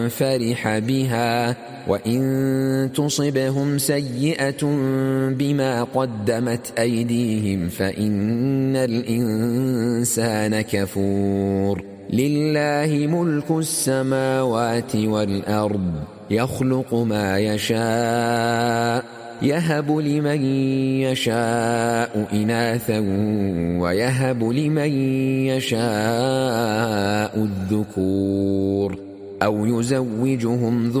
فرح بها وإن تصبهم سيئة بما قدمت أيديهم فإن الإنسان كفور لله ملك السماوات والأرض يخلق ما يشاء يهب لمن يشاء إناثا ويهب لمن يشاء الذكور أو يزوجهم